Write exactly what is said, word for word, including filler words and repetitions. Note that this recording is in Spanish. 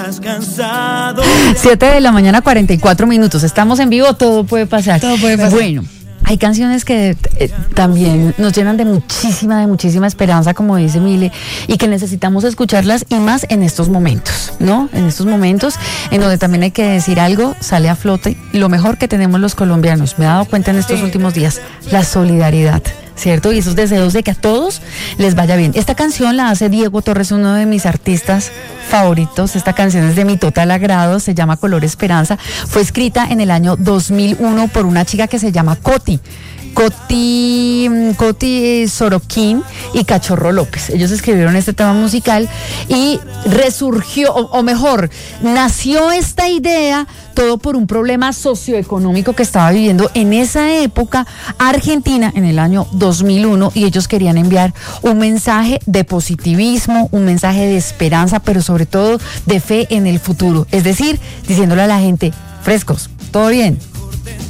siete de la mañana, cuarenta y cuatro minutos. Estamos en vivo, todo puede pasar. Todo puede pasar. Bueno, hay canciones que eh, también nos llenan de muchísima, de muchísima esperanza, como dice Mile, y que necesitamos escucharlas, y más en estos momentos, ¿no? En estos momentos en donde también hay que decir algo, sale a flote lo mejor que tenemos los colombianos. Me he dado cuenta en estos sí. últimos días, la solidaridad, ¿cierto? Y esos deseos de que a todos les vaya bien. Esta canción la hace Diego Torres, uno de mis artistas favoritos. Esta canción es de mi total agrado, se llama Color Esperanza. Fue escrita en el año dos mil uno por una chica que se llama Coti. Coti, Coti Sorokin y Cachorro López. Ellos escribieron este tema musical y resurgió, o, o mejor, nació esta idea todo por un problema socioeconómico que estaba viviendo en esa época Argentina en el año dos mil uno, y ellos querían enviar un mensaje de positivismo, un mensaje de esperanza, pero sobre todo de fe en el futuro. Es decir, diciéndole a la gente, frescos, todo bien,